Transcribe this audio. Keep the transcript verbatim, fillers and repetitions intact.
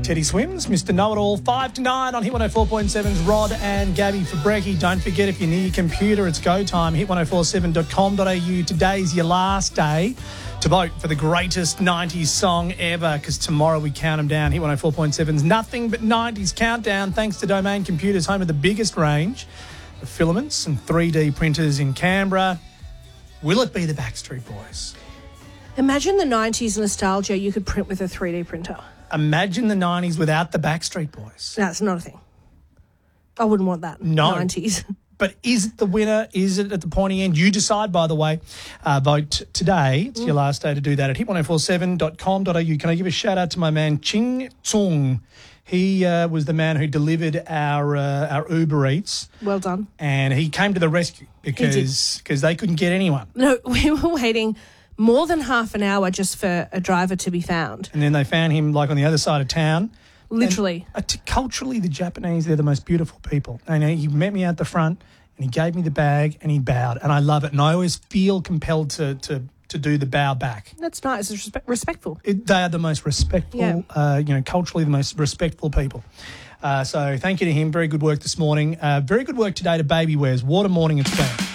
Teddy Swims, Mister Know-It-All, five to nine on Hit one oh four point seven's Rod and Gabby for Brekkie. Don't forget, if you're near your computer, it's go time, hit ten forty-seven dot com dot a u. Today's your last day to vote for the greatest nineties song ever, because tomorrow we count them down. Hit one oh four point seven's Nothing But nineties Countdown, thanks to Domain Computers, home of the biggest range of filaments and three D printers in Canberra. Will it be the Backstreet Boys? Imagine the nineties nostalgia you could print with a three D printer. Imagine the nineties without the Backstreet Boys. That's not a thing. I wouldn't want that. No. nineties. But is it the winner? Is it at the pointy end? You decide, by the way. Uh, vote today. It's mm. your last day to do that at hit ten forty-seven dot com dot a u. Can I give a shout out to my man, Ching Tsung? He uh, was the man who delivered our uh, our Uber Eats. Well done. And he came to the rescue because because they couldn't get anyone. No, we were waiting more than half an hour just for a driver to be found. And then they found him like on the other side of town. Literally. And, uh, t- culturally, the Japanese, they're the most beautiful people. And he met me out the front and he gave me the bag and he bowed. And I love it. And I always feel compelled to to, to do the bow back. That's nice. It's respe- respectful. It, they are the most respectful, yeah. uh, you know, culturally the most respectful people. Uh, so thank you to him. Very good work this morning. Uh, very good work today to Baby Wears. What a morning it's been.